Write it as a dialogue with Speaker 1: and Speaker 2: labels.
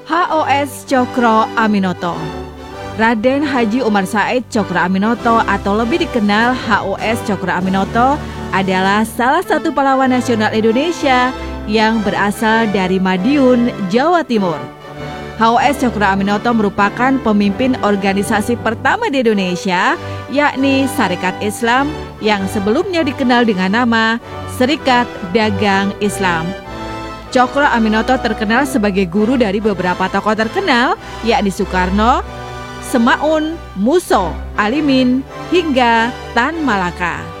Speaker 1: HOS Cokro Aminoto. Raden Haji Umar Said Cokro Aminoto atau lebih dikenal HOS Cokro Aminoto adalah salah satu pahlawan nasional Indonesia yang berasal dari Madiun, Jawa Timur. HOS Cokro Aminoto merupakan pemimpin organisasi pertama di Indonesia, yakni Sarekat Islam yang sebelumnya dikenal dengan nama Serikat Dagang Islam. Cokro Aminoto terkenal sebagai guru dari beberapa tokoh terkenal, yakni Soekarno, Semaun, Muso, Alimin, hingga Tan Malaka.